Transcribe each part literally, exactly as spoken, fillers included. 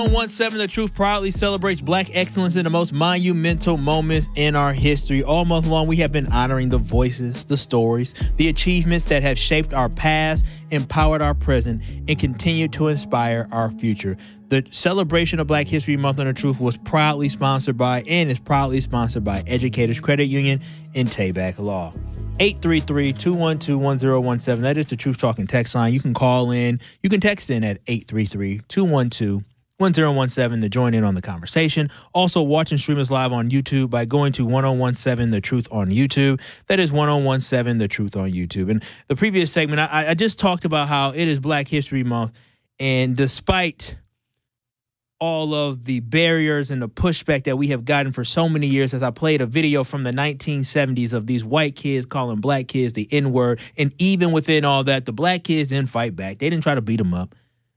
one oh one seven The Truth proudly celebrates Black excellence in the most monumental moments in our history. All month long, we have been honoring the voices, the stories, the achievements that have shaped our past, empowered our present, and continue to inspire our future. The celebration of Black History Month on The Truth was proudly sponsored by and is proudly sponsored by Educators Credit Union and Tayback Law. eight three three, two one two, one oh one seven. That is the Truth Talking text line. You can call in. You can text in at eight three three, two one two, one oh one seven to join in on the conversation. Also, watch and stream us live on YouTube by going to one oh one seven The Truth on YouTube. That is one oh one seven The Truth on YouTube. And the previous segment, I, I just talked about how it is Black History Month, and despite all of the barriers and the pushback that we have gotten for so many years, as I played a video from the nineteen seventies of these white kids calling black kids the N-word, and even within all that, the black kids didn't fight back. They didn't try to beat them up.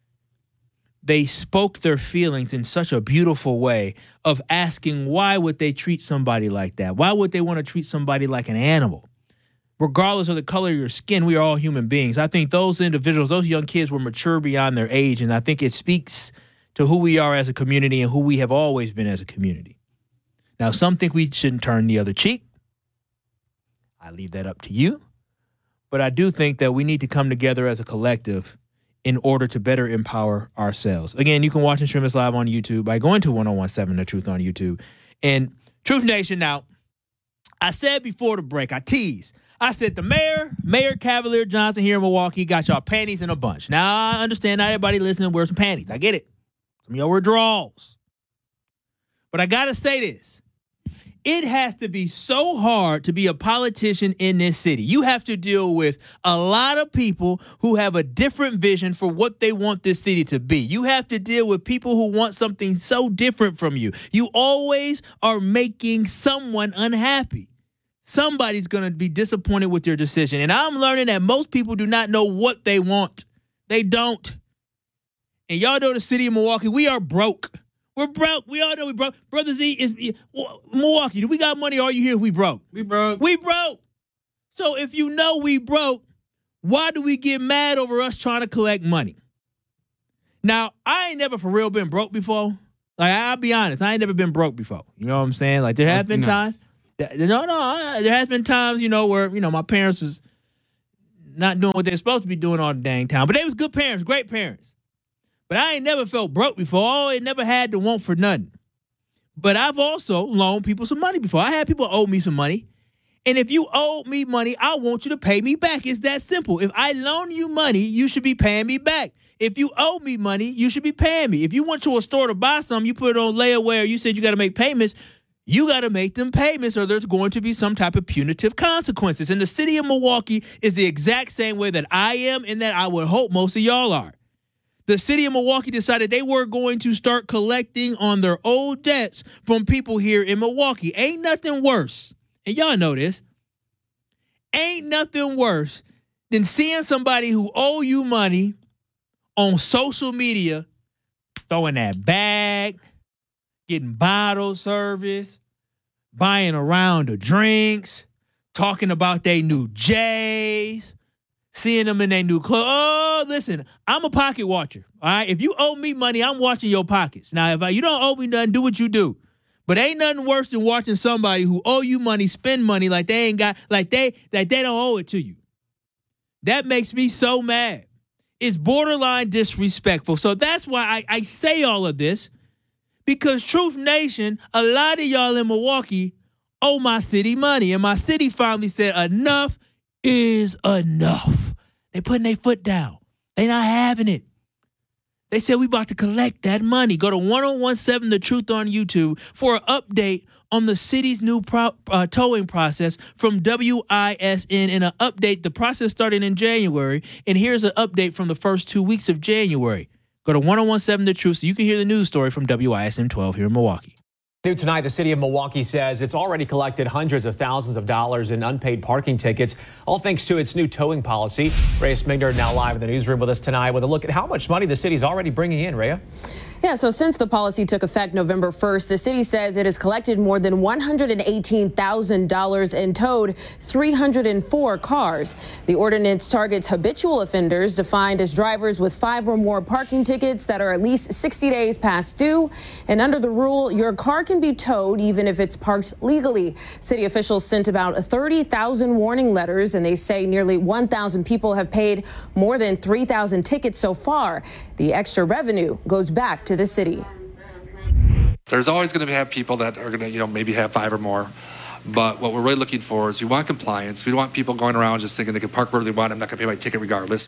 They spoke their feelings in such a beautiful way of asking, why would they treat somebody like that? Why would they want to treat somebody like an animal? Regardless of the color of your skin, we are all human beings. I think those individuals, those young kids were mature beyond their age, and I think it speaks to who we are as a community and who we have always been as a community. Now, some think we shouldn't turn the other cheek. I leave that up to you. But I do think that we need to come together as a collective in order to better empower ourselves. Again, you can watch and stream us live on YouTube by going to one oh one seven The Truth on YouTube. And Truth Nation, now, I said before the break, I teased. I said the mayor, Mayor Cavalier Johnson here in Milwaukee, got y'all panties in a bunch. Now, I understand not everybody listening wears some panties. I get it. Some of y'all wear draws. But I got to say this. It has to be so hard to be a politician in this city. You have to deal with a lot of people who have a different vision for what they want this city to be. You have to deal with people who want something so different from you. You always are making someone unhappy. Somebody's going to be disappointed with your decision. And I'm learning that most people do not know what they want. They don't. And y'all know the city of Milwaukee, we are broke. We're broke. We all know we broke. Brother Z, is Milwaukee, do we got money or are you here we broke? We broke. We broke. So if you know we broke, why do we get mad over us trying to collect money? Now, I ain't never for real been broke before. Like, I'll be honest, I ain't never been broke before. You know what I'm saying? Like, there have been times. No, no, there has been times, you know, where, you know, my parents was not doing what they're supposed to be doing all the dang time. But they was good parents, great parents. But I ain't never felt broke before. Oh, it never had to want for nothing. But I've also loaned people some money before. I had people owe me some money. And if you owe me money, I want you to pay me back. It's that simple. If I loan you money, you should be paying me back. If you owe me money, you should be paying me. If you went to a store to buy something, you put it on layaway, or you said you got to make payments, you got to make them payments or there's going to be some type of punitive consequences. And the city of Milwaukee is the exact same way that I am and that I would hope most of y'all are. The city of Milwaukee decided they were going to start collecting on their old debts from people here in Milwaukee. Ain't nothing worse, and y'all know this, ain't nothing worse than seeing somebody who owe you money on social media, throwing that bag, getting bottle service, buying a round of drinks, talking about they new J's, seeing them in their new clothes. Oh, listen, I'm a pocket watcher, all right? If you owe me money, I'm watching your pockets. Now, if I, you don't owe me nothing, do what you do. But ain't nothing worse than watching somebody who owe you money spend money like they ain't got, like they, like they don't owe it to you. That makes me so mad. It's borderline disrespectful. So that's why I, I say all of this, because Truth Nation, a lot of y'all in Milwaukee owe my city money. And my city finally said enough is enough. They putting their foot down. They not having it. They said we about to collect that money. Go to one oh one seven The Truth on YouTube for an update on the city's new pro, uh, towing process from W I S N, and an update. The process started in January, and here's an update from the first two weeks of January. Go to one oh one seven The Truth so you can hear the news story from W I S N twelve here in Milwaukee. New tonight, the city of Milwaukee says it's already collected hundreds of thousands of dollars in unpaid parking tickets, all thanks to its new towing policy. Rhea Smigner now live in the newsroom with us tonight with a look at how much money the city's already bringing in. Rhea? Yeah, so since the policy took effect November first, the city says it has collected more than one hundred eighteen thousand dollars and towed three hundred four cars. The ordinance targets habitual offenders defined as drivers with five or more parking tickets that are at least sixty days past due. And under the rule, your car can be towed even if it's parked legally. City officials sent about thirty thousand warning letters, and they say nearly one thousand people have paid more than three thousand tickets so far. The extra revenue goes back to the city. There's always going to have people that are going to, you know, maybe have five or more. But what we're really looking for is we want compliance. We don't want people going around just thinking they can park wherever they want. I'm not going to pay my ticket regardless.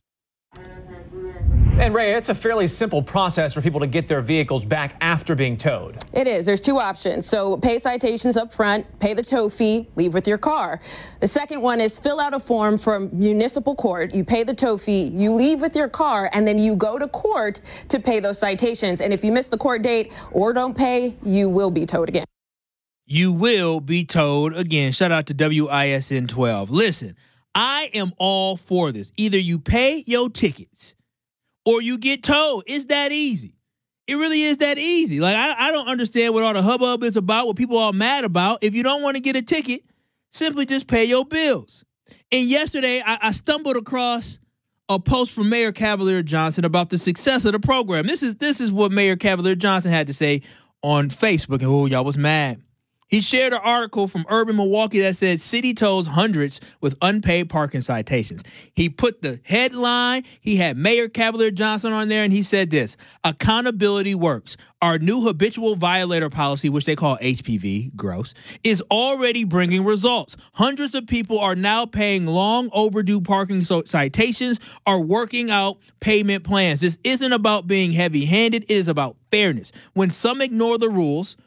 And Ray, it's a fairly simple process for people to get their vehicles back after being towed. It is. There's two options. So pay citations up front, pay the tow fee, leave with your car. The second one is fill out a form from municipal court. You pay the tow fee, you leave with your car, and then you go to court to pay those citations. And if you miss the court date or don't pay, you will be towed again. You will be towed again. Shout out to W I S N twelve. Listen, I am all for this. Either you pay your tickets or you get towed. It's that easy. It really is that easy. Like, I, I don't understand what all the hubbub is about, what people are mad about. If you don't want to get a ticket, simply just pay your bills. And yesterday, I, I stumbled across a post from Mayor Cavalier Johnson about the success of the program. This is this is what Mayor Cavalier Johnson had to say on Facebook. And, oh, y'all was mad. He shared an article from Urban Milwaukee that said city tows hundreds with unpaid parking citations. He put the headline, he had Mayor Cavalier Johnson on there, and he said this: accountability works. Our new habitual violator policy, which they call H P V, gross, is already bringing results. Hundreds of people are now paying long overdue parking citations, are working out payment plans. This isn't about being heavy-handed. It is about fairness. When some ignore the rules,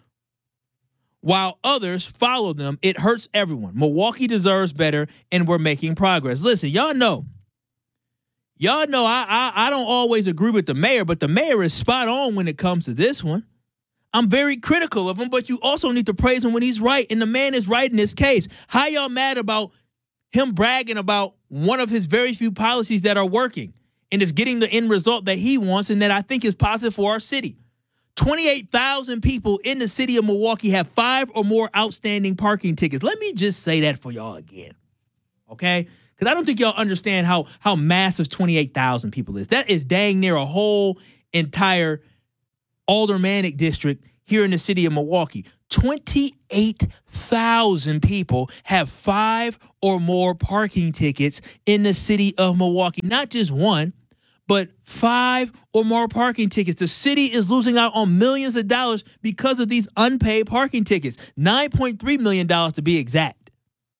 while others follow them, it hurts everyone. Milwaukee deserves better, and we're making progress. Listen, y'all know, y'all know I, I I don't always agree with the mayor, but the mayor is spot on when it comes to this one. I'm very critical of him, but you also need to praise him when he's right, and the man is right in this case. How y'all mad about him bragging about one of his very few policies that are working and is getting the end result that he wants and that I think is positive for our city? twenty-eight thousand people in the city of Milwaukee have five or more outstanding parking tickets. Let me just say that for y'all again, okay? Because I don't think y'all understand how, how massive twenty-eight thousand people is. That is dang near a whole entire aldermanic district here in the city of Milwaukee. twenty-eight thousand people have five or more parking tickets in the city of Milwaukee. Not just one, but five or more parking tickets. The city is losing out on millions of dollars because of these unpaid parking tickets. nine point three million dollars to be exact.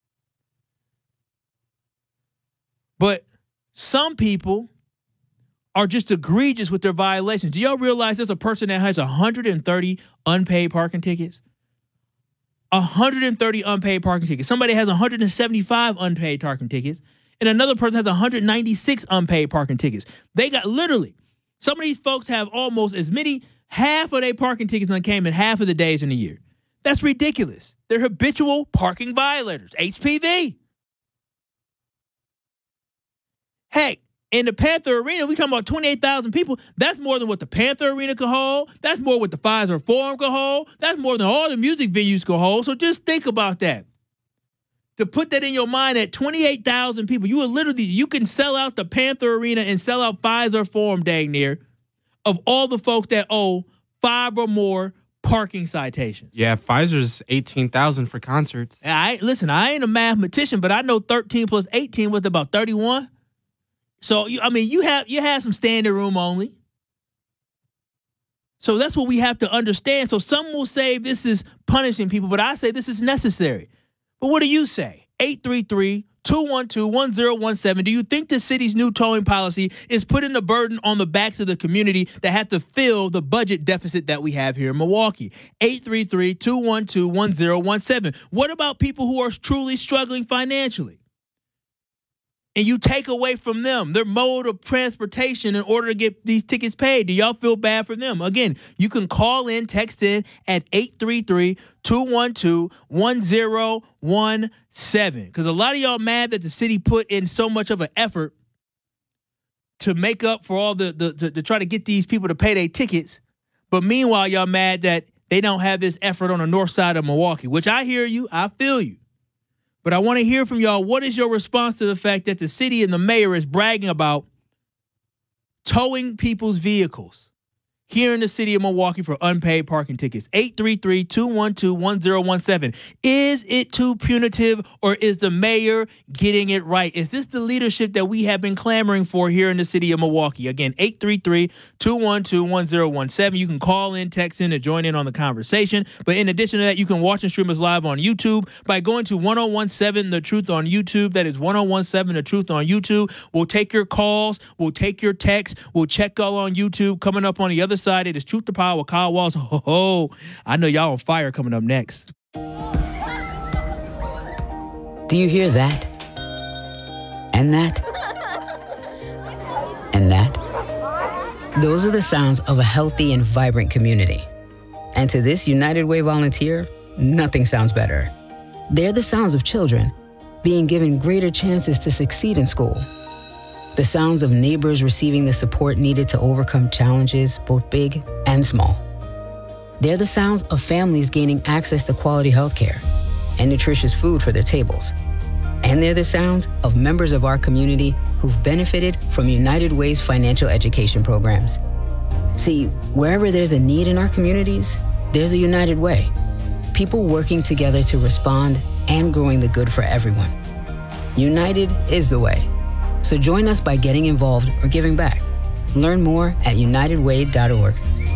But some people are just egregious with their violations. Do y'all realize there's a person that has one hundred thirty unpaid parking tickets? one hundred thirty unpaid parking tickets. Somebody has one hundred seventy-five unpaid parking tickets. And another person has one hundred ninety-six unpaid parking tickets. They got literally, some of these folks have almost as many, half of their parking tickets that came in half of the days in the year. That's ridiculous. They're habitual parking violators, H P V. Heck, in the Panther Arena, we talking about twenty-eight thousand people. That's more than what the Panther Arena could hold. That's more what the Pfizer Forum could hold. That's more than all the music venues could hold. So just think about that. To put that in your mind, at twenty-eight thousand people, you will literally, you can sell out the Panther Arena and sell out Pfizer Forum dang near of all the folks that owe five or more parking citations. Yeah, Pfizer's eighteen thousand for concerts. I listen, I ain't a mathematician, but I know thirteen plus eighteen was about thirty-one. So, you, I mean, you have you have some standing room only. So that's what we have to understand. So some will say this is punishing people, but I say this is necessary. But what do you say? eight three three, two one two, one zero one seven. Do you think the city's new towing policy is putting the burden on the backs of the community that have to fill the budget deficit that we have here in Milwaukee? eight three three, two one two, one zero one seven. What about people who are truly struggling financially? And you take away from them their mode of transportation in order to get these tickets paid. Do y'all feel bad for them? Again, you can call in, text in at eight three three, two one two, one zero one seven. Because a lot of y'all mad that the city put in so much of an effort to make up for all the, the to, to try to get these people to pay their tickets. But meanwhile, y'all mad that they don't have this effort on the north side of Milwaukee, which I hear you. I feel you. But I want to hear from y'all. What is your response to the fact that the city and the mayor is bragging about towing people's vehicles here in the city of Milwaukee for unpaid parking tickets? eight three three, two one two, one zero one seven. Is it too punitive, or is the mayor getting it right? Is this the leadership that we have been clamoring for here in the city of Milwaukee? Again, eight three three, two one two, one zero one seven. You can call in, text in, and join in on the conversation. But in addition to that, you can watch and stream us live on YouTube by going to ten seventeen The Truth on YouTube. That is ten seventeen The Truth on YouTube. We'll take your calls. We'll take your texts. We'll check y'all on YouTube. Coming up on the other side, it is Truth to Power with Kyle Walls. Ho, ho. I know y'all on fire coming up next. Do you hear that? And that? And that? Those are the sounds of a healthy and vibrant community. And to this United Way volunteer, nothing sounds better. They're the sounds of children being given greater chances to succeed in school. The sounds of neighbors receiving the support needed to overcome challenges, both big and small. They're the sounds of families gaining access to quality healthcare and nutritious food for their tables. And they're the sounds of members of our community who've benefited from United Way's financial education programs. See, wherever there's a need in our communities, there's a United Way. People working together to respond and growing the good for everyone. United is the way. So join us by getting involved or giving back. Learn more at united way dot org.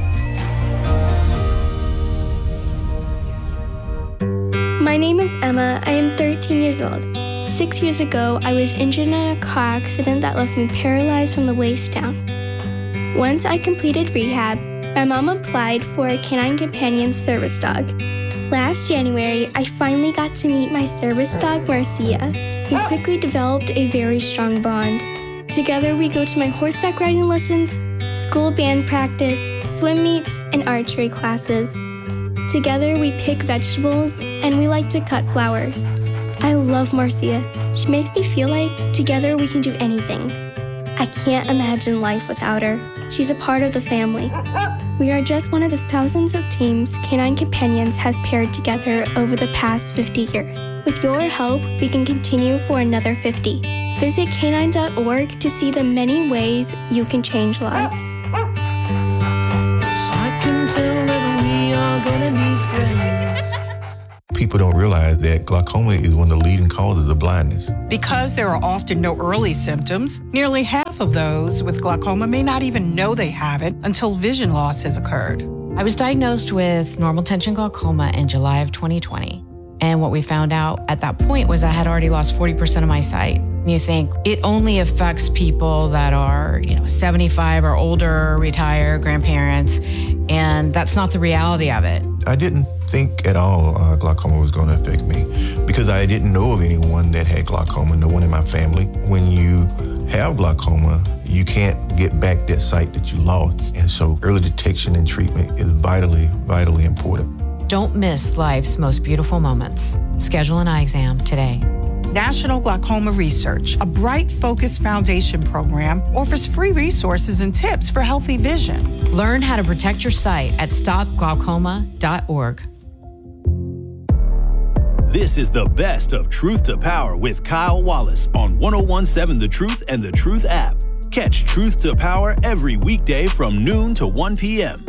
My name is Emma. I am thirteen years old. Six years ago, I was injured in a car accident that left me paralyzed from the waist down. Once I completed rehab, my mom applied for a Canine Companion service dog. Last January, I finally got to meet my service dog, Marcia. We quickly developed a very strong bond. Together, we go to my horseback riding lessons, school band practice, swim meets, and archery classes. Together, we pick vegetables, and we like to cut flowers. I love Marcia. She makes me feel like together we can do anything. I can't imagine life without her. She's a part of the family. We are just one of the thousands of teams Canine Companions has paired together over the past fifty years. With your help, we can continue for another fifty. Visit canine dot org to see the many ways you can change lives. I can tell that we are gonna be friends. People don't realize that glaucoma is one of the leading causes of blindness. Because there are often no early symptoms, nearly half of those with glaucoma may not even know they have it until vision loss has occurred. I was diagnosed with normal tension glaucoma in July of twenty twenty. And what we found out at that point was I had already lost forty percent of my sight. And you think it only affects people that are, you know, seventy-five or older, retired, grandparents, and that's not the reality of it. I didn't think at all uh, glaucoma was going to affect me because I didn't know of anyone that had glaucoma, no one in my family. When you have glaucoma, you can't get back that sight that you lost. And so early detection and treatment is vitally, vitally important. Don't miss life's most beautiful moments. Schedule an eye exam today. National Glaucoma Research, a Bright Focus Foundation program, offers free resources and tips for healthy vision. Learn how to protect your sight at stop glaucoma dot org. This is the best of Truth to Power with Kyle Wallace on ten seventeen The Truth and The Truth app. Catch Truth to Power every weekday from noon to one p.m.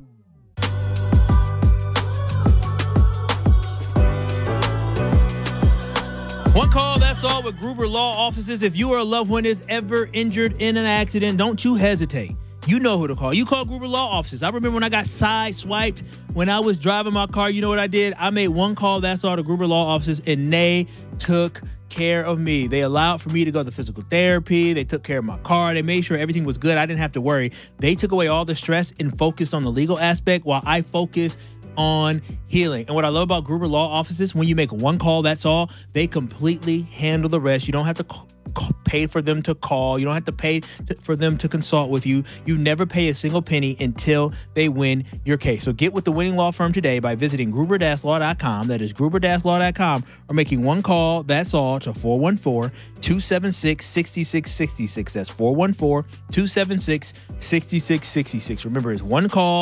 One call, that's all with Gruber Law Offices. If you or a loved one is ever injured in an accident, don't you hesitate. You know who to call. You call Gruber Law Offices. I remember when I got sideswiped when I was driving my car. You know what I did? I made one call, that's all, to Gruber Law Offices, and they took care of me. They allowed for me to go to physical therapy. They took care of my car. They made sure everything was good. I didn't have to worry. They took away all the stress and focused on the legal aspect while I focused on healing. And what I love about Gruber Law Offices, when you make one call, that's all, they completely handle the rest. You don't have to call, pay for them to call. You don't have to pay to, for them to consult with you. You never pay a single penny until they win your case. So get with the winning law firm today by visiting gruber dash law dot com. That is gruber dash law dot com, or making one call, that's all, to four one four, two seven six, six six six six. That's four one four, two seven six, six six six six. Remember, it's one call,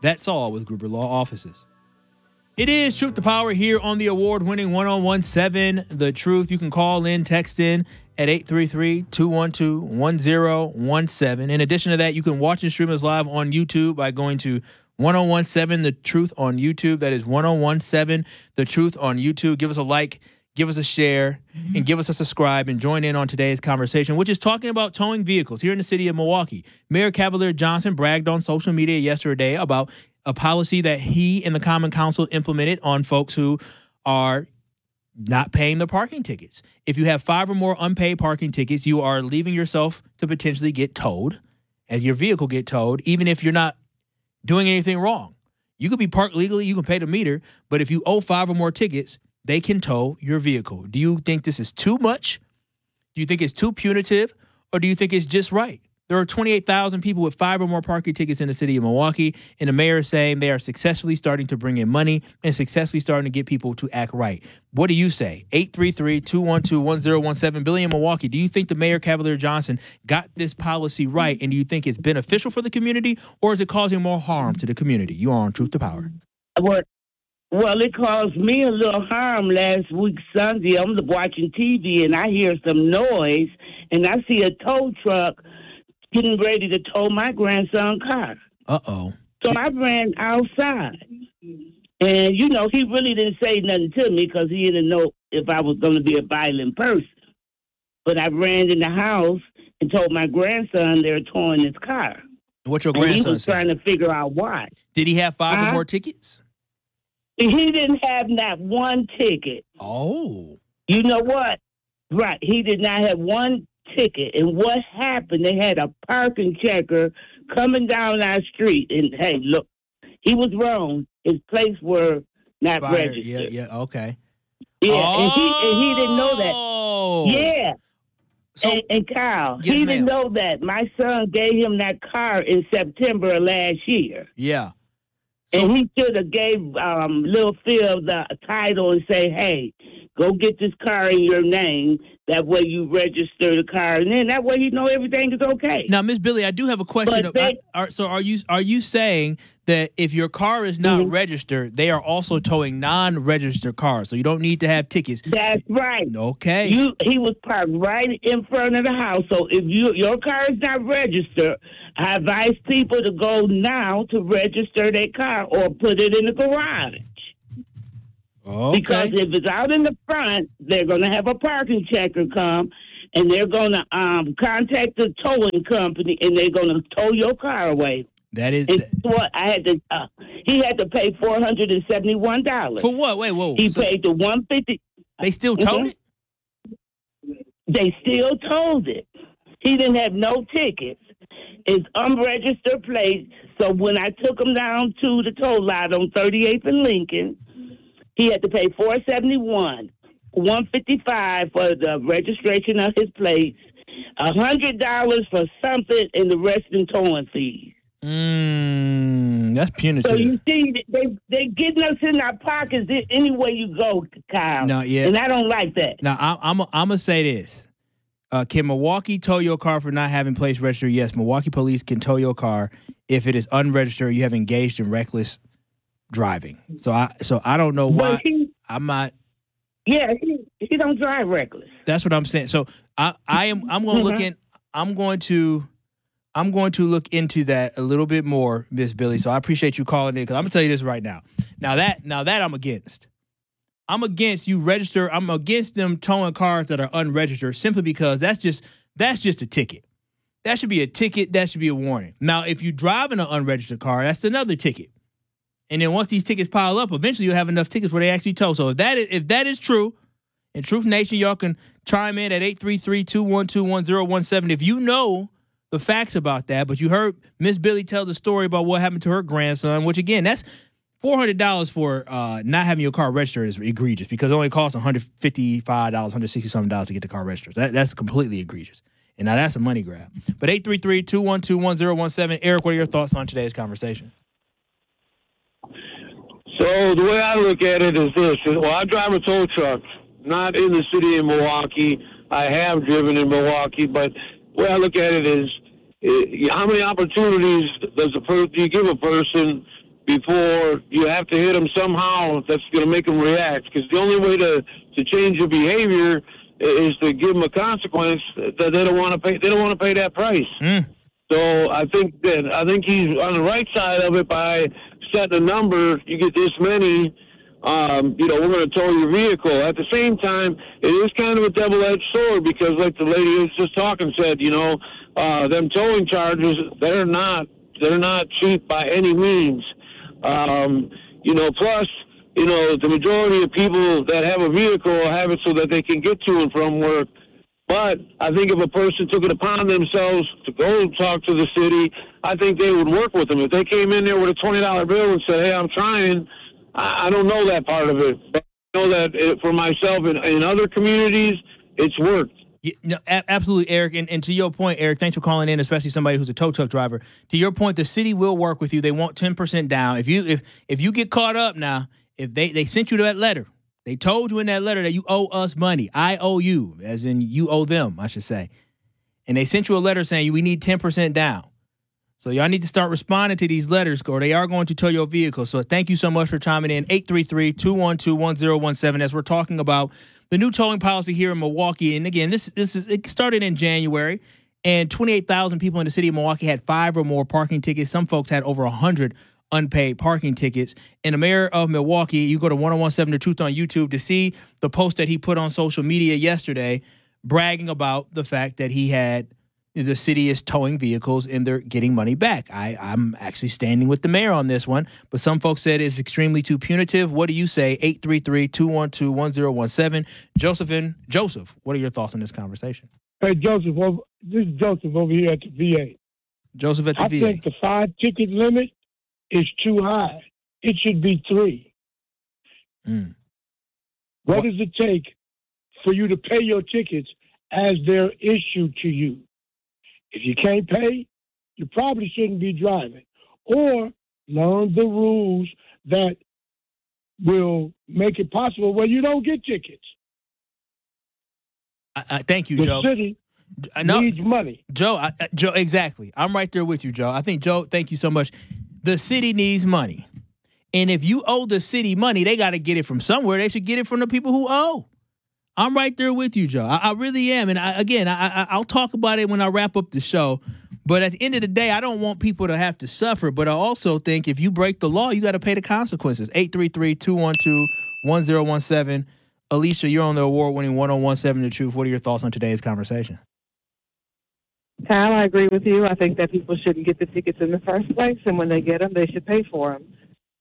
That's all with Gruber Law Offices. It is Truth to Power here on the award-winning one oh one seven The Truth. You can call in, text in at eight three three, two one two, one oh one seven. In addition to that, you can watch and stream us live on YouTube by going to one oh one seven The Truth on YouTube. That is one oh one seven The Truth on YouTube. Give us a like, give us a share, and give us a subscribe, and join in on today's conversation, which is talking about towing vehicles here in the city of Milwaukee. Mayor Cavalier Johnson bragged on social media yesterday about a policy that he and the Common Council implemented on folks who are not paying their parking tickets. If you have five or more unpaid parking tickets, you are leaving yourself to potentially get towed, as your vehicle get towed, even if you're not doing anything wrong. You could be parked legally, you can pay the meter, but if you owe five or more tickets, they can tow your vehicle. Do you think this is too much? Do you think it's too punitive? Or do you think it's just right? There are twenty-eight thousand people with five or more parking tickets in the city of Milwaukee, and the mayor is saying they are successfully starting to bring in money and successfully starting to get people to act right. What do you say? eight three three, two one two, one oh one seven. Billy in Milwaukee, do you think the Mayor Cavalier Johnson got this policy right, and do you think it's beneficial for the community, or is it causing more harm to the community? You are on Truth to Power. Well, well, it caused me a little harm last week Sunday. I'm watching T V, and I hear some noise, and I see a tow truck getting ready to tow my grandson's car. Uh-oh. So I ran outside. And, you know, he really didn't say nothing to me because he didn't know if I was going to be a violent person. But I ran in the house and told my grandson they were towing his car. What's your and grandson he was say? trying to figure out why. Did he have five huh? or more tickets? He didn't have not one ticket. Oh. You know what? Right. He did not have one ticket. And what happened, they had a parking checker coming down our street. And, hey, look, he was wrong. His plates were not Expired. registered. Yeah, yeah, okay. Yeah, oh. and, he, and he didn't know that. Yeah. So, and, and Kyle, yes, he didn't ma'am. know that. My son gave him that car in September of last year. Yeah. So, and he should have gave um, Lil Phil the title and say, hey, go get this car in your name. That way you register the car, and then that way you know everything is okay. Now, Miss Billy, I do have a question. Of, they, I, are, so are you are you saying that if your car is not mm-hmm. registered, they are also towing non-registered cars, so you don't need to have tickets? That's right. Okay. You, he was parked right in front of the house, so if you your car is not registered, I advise people to go now to register their car or put it in the garage. Okay. Because if it's out in the front, they're going to have a parking checker come, and they're going to um, contact the towing company, and they're going to tow your car away. That is it's what I had to. Uh, he had to pay four hundred and seventy-one dollars for what? Wait, whoa! He so paid the one fifty. They still towed mm-hmm. it. They still towed it. He didn't have no tickets. It's unregistered plates. So when I took him down to the tow lot on thirty-eighth and Lincoln, he had to pay four seventy-one, one fifty-five for the registration of his plates, a hundred dollars for something, and the rest in towing fees. Mm, that's punitive. So you see, they they getting us in our pockets any way you go, Kyle. No, yeah, and I don't like that. Now I, I'm I'm gonna say this: uh, can Milwaukee tow your car for not having plates registered? Yes, Milwaukee police can tow your car if it is unregistered. You have engaged in reckless driving. So I so I don't know why he, I'm not. Yeah, he, he don't drive reckless. That's what I'm saying. So I I am I'm going to mm-hmm. look in. I'm going to I'm going to look into that a little bit more, Miss Billy. So I appreciate you calling in because I'm gonna tell you this right now. Now that now that I'm against. I'm against you register. I'm against them towing cars that are unregistered simply because that's just that's just a ticket. That should be a ticket. That should be a warning. Now if you drive in an unregistered car, that's another ticket. And then once these tickets pile up, eventually you'll have enough tickets where they actually tow. So if that is, if that is true, in Truth Nation, y'all can chime in at eight three three, two one two, one oh one seven. If you know the facts about that, but you heard Miss Billy tell the story about what happened to her grandson, which, again, that's four hundred dollars for uh, not having your car registered is egregious because it only costs one hundred fifty-five dollars, one hundred sixty something dollars to get the car registered. That, that's completely egregious. And now that's a money grab. But eight three three, two one two, one oh one seven. Eric, what are your thoughts on today's conversation? So the way I look at it is this. Well, I drive a tow truck, not in the city of Milwaukee. I have driven in Milwaukee, but the way I look at it is uh, how many opportunities does a per- do you give a person before you have to hit them somehow that's going to make them react. Because the only way to, to change your behavior is to give them a consequence that they don't want to pay. They don't want to pay that price. Mm. So I think that I think he's on the right side of it by setting a number. You get this many. Um, you know, we're going to tow your vehicle. At the same time, it is kind of a double-edged sword because, like the lady who was just talking said, you know, uh, them towing charges, they're not, they're not cheap by any means. Um, you know, plus, you know, the majority of people that have a vehicle have it so that they can get to and from work. But I think if a person took it upon themselves to go talk to the city, I think they would work with them. If they came in there with a twenty dollar bill and said, hey, I'm trying, I don't know that part of it, but I know that it, for myself and in other communities, it's worked. Yeah, no, a- absolutely, Eric. And, and to your point, Eric, thanks for calling in, especially somebody who's a tow truck driver. To your point, the city will work with you. They want ten percent down. If you if if you get caught up now, if they, they sent you that letter, they told you in that letter that you owe us money. I owe you, as in you owe them, I should say. And they sent you a letter saying we need ten percent down. So y'all need to start responding to these letters, or they are going to tow your vehicle. So thank you so much for chiming in. eight three three, two one two, one zero one seven as we're talking about the new towing policy here in Milwaukee. And again, this this is it started in January, and twenty-eight thousand people in the city of Milwaukee had five or more parking tickets. Some folks had over one hundred unpaid parking tickets. And the mayor of Milwaukee, you go to one oh one seven The Truth on YouTube to see the post that he put on social media yesterday bragging about the fact that he had the city is towing vehicles and they're getting money back. I, I'm actually standing with the mayor on this one, but some folks said it's extremely too punitive. What do you say? eight three three, two one two, one zero one seven. Joseph and Joseph, what are your thoughts on this conversation? Hey, Joseph, over, this is Joseph over here at the V A. Joseph at the I V A. think the five ticket limit is too high. It should be three. Mm. What, what does it take for you to pay your tickets as they're issued to you? If you can't pay, you probably shouldn't be driving. Or learn the rules that will make it possible where you don't get tickets. I, I, thank you, the Joe. The city I know, needs money. Joe, I, Joe, exactly. I'm right there with you, Joe. I think, Joe, thank you so much. The city needs money. And if you owe the city money, they got to get it from somewhere. They should get it from the people who owe. I'm right there with you, Joe. I, I really am. And I, again, I, I, I'll talk about it when I wrap up the show. But at the end of the day, I don't want people to have to suffer. But I also think if you break the law, you got to pay the consequences. eight three three, two one two, one zero one seven. Alicia, you're on the award-winning one oh one seven The Truth. What are your thoughts on today's conversation? Kyle, I agree with you. I think that people shouldn't get the tickets in the first place. And when they get them, they should pay for them.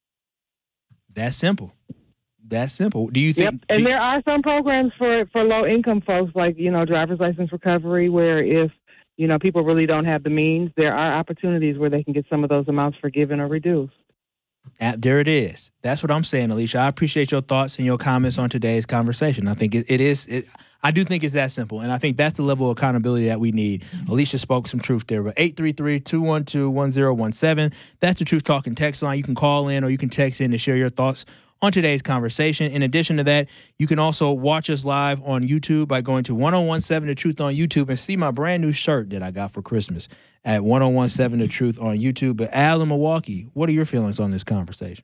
That's simple. That's simple. Do you think? Yep. And do, there are some programs for, for low income folks, like, you know, driver's license recovery, where if, you know, people really don't have the means, there are opportunities where they can get some of those amounts forgiven or reduced. Uh, there it is. That's what I'm saying, Alicia. I appreciate your thoughts and your comments on today's conversation. I think it, it is. It, I do think it's that simple, and I think that's the level of accountability that we need. Alicia spoke some truth there. But eight three three, two one two, one zero one seven. That's the Truth Talking text line. You can call in or you can text in to share your thoughts on today's conversation. In addition to that, you can also watch us live on YouTube by going to one oh one seven The Truth on YouTube and see my brand new shirt that I got for Christmas at one oh one seven The Truth on YouTube. But Al in Milwaukee, what are your feelings on this conversation?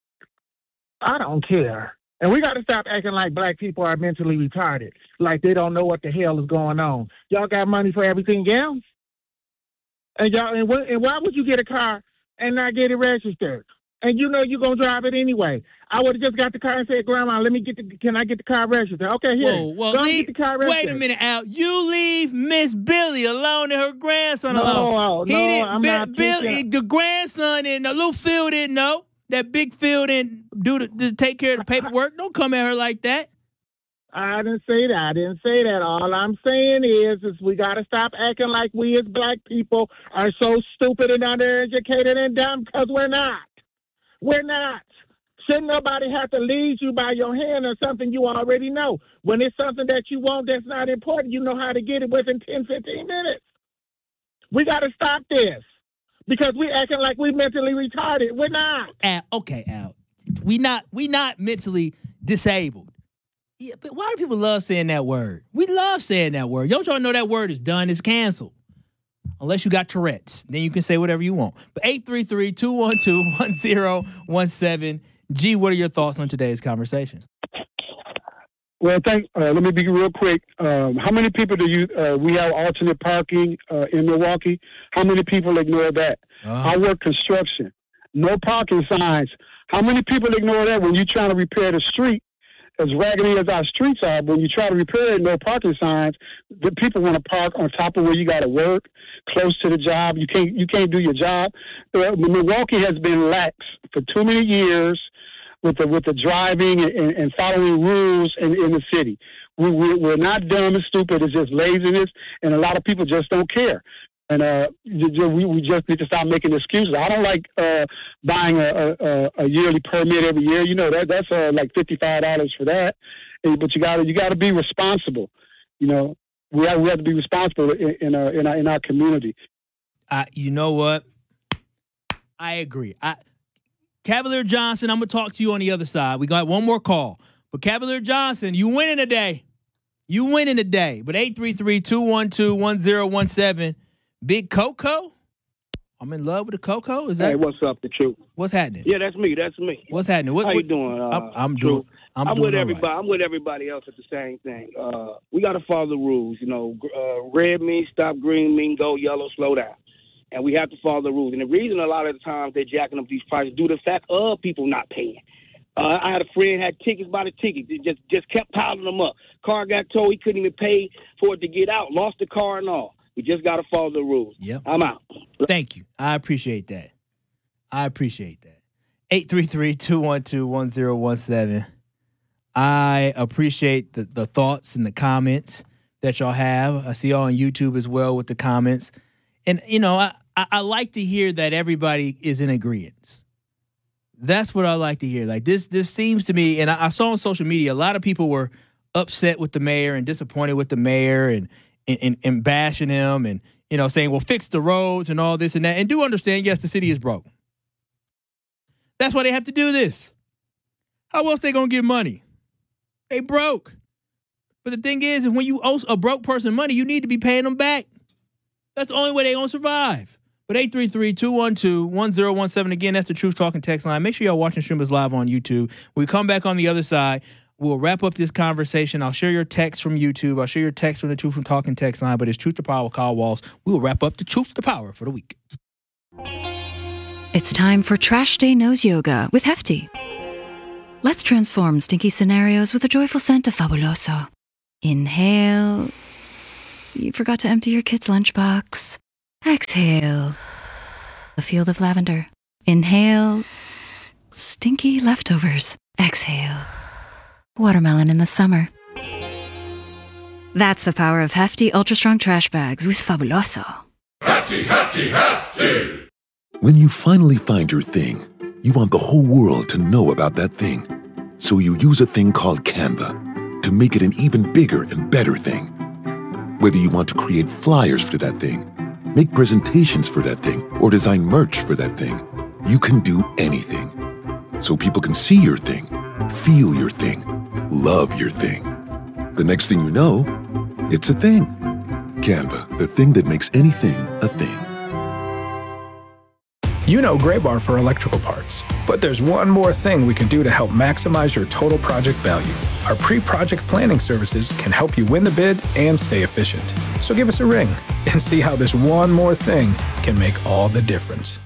I don't care. And we got to stop acting like black people are mentally retarded, like they don't know what the hell is going on. Y'all got money for everything else? And y'all, and, wh- and why would you get a car and not get it registered? And you know you're going to drive it anyway. I would have just got the car and said, Grandma, let me get the, can I get the car registered? Okay, here. Whoa, well, Go leave, get the car registered. Wait a minute, Al. You leave Miss Billy alone and her grandson no, alone. No, he no, didn't, I'm Bi- not Billy, the grandson and the little Phil didn't know. That big Phil didn't do the, to take care of the paperwork. Don't come at her like that. I didn't say that. I didn't say that. All I'm saying is, is we got to stop acting like we as black people are so stupid and undereducated and dumb, because we're not. We're not. Shouldn't nobody have to lead you by your hand or something you already know. When it's something that you want that's not important, you know how to get it within ten, fifteen minutes. We got to stop this because we acting like we mentally retarded. We're not. Al, okay, Al. We not we not mentally disabled. Yeah, but why do people love saying that word? We love saying that word. Don't y'all know that word is done? It's canceled. Unless you got Tourette's. Then you can say whatever you want. But eight three three, two one two, one zero one seven. G, what are your thoughts on today's conversation? Well, thank. Uh, let me be real quick. Um, how many people do you? Uh, we have alternate parking uh, in Milwaukee. How many people ignore that? Uh-huh. I work construction. No parking signs. How many people ignore that when you're trying to repair the street? As raggedy as our streets are, when you try to repair it, no parking signs. The people want to park on top of where you got to work, close to the job. You can't. You can't do your job. Uh, Milwaukee has been lax for too many years. With the with the driving and, and following rules in, in the city, we, we we're not dumb and stupid. It's just laziness, and a lot of people just don't care. And uh, we we just need to stop making excuses. I don't like uh, buying a, a, a yearly permit every year. You know that that's uh, like fifty five dollars for that. But you got to you got to be responsible. You know we have we have to be responsible in, in our in our in our community. Uh, you know what? I agree. I. Cavalier Johnson, I'm going to talk to you on the other side. We got one more call. But Cavalier Johnson, you winning today. You winning today. But eight three three, two one two, one zero one seven. Big Coco? I'm in love with the Coco? Is that? Hey, what's up, the truth? What's happening? Yeah, that's me. That's me. What's happening? What, How what, you doing? Uh, I'm, I'm doing. I'm, I'm doing with everybody. Right. I'm with everybody else at the same thing. Uh, we got to follow the rules. You know, uh, red means stop, green means go, yellow slow down. And we have to follow the rules. And the reason a lot of the times they're jacking up these prices due to the fact of people not paying. Uh, I had a friend had tickets by the tickets. They just just kept piling them up. Car got towed. He couldn't even pay for it to get out. Lost the car and all. We just got to follow the rules. Yep. I'm out. Thank you. I appreciate that. I appreciate that. eight three three, two one two, one zero one seven. I appreciate the, the thoughts and the comments that y'all have. I see y'all on YouTube as well with the comments. And, you know, I, I, I like to hear that everybody is in agreement. That's what I like to hear. Like this, this seems to me, and I, I saw on social media, a lot of people were upset with the mayor and disappointed with the mayor and, and, and, and bashing him and, you know, saying, well, fix the roads and all this and that. And do understand, yes, the city is broke. That's why they have to do this. How else they going to get money? They broke. But the thing is, is when you owe a broke person money, you need to be paying them back. That's the only way they're going to survive. But eight three three, two one two, one zero one seven. Again, that's the Truth Talking text line. Make sure y'all watching Streamers live on YouTube. When we come back on the other side, we'll wrap up this conversation. I'll share your text from YouTube. I'll share your text from the Truth from Talking text line. But it's Truth to Power with Kyle Walls. We will wrap up the Truth to Power for the week. It's time for Trash Day Nose Yoga with Hefty. Let's transform stinky scenarios with the joyful scent of Fabuloso. Inhale. You forgot to empty your kid's lunchbox. Exhale. A field of lavender. Inhale. Stinky leftovers. Exhale. Watermelon in the summer. That's the power of Hefty Ultra Strong Trash Bags with Fabuloso. Hefty, hefty, hefty! When you finally find your thing, you want the whole world to know about that thing. So you use a thing called Canva to make it an even bigger and better thing. Whether you want to create flyers for that thing, make presentations for that thing, or design merch for that thing, you can do anything. So people can see your thing, feel your thing, love your thing. The next thing you know, it's a thing. Canva, the thing that makes anything a thing. You know Graybar for electrical parts, but there's one more thing we can do to help maximize your total project value. Our pre-project planning services can help you win the bid and stay efficient. So give us a ring and see how this one more thing can make all the difference.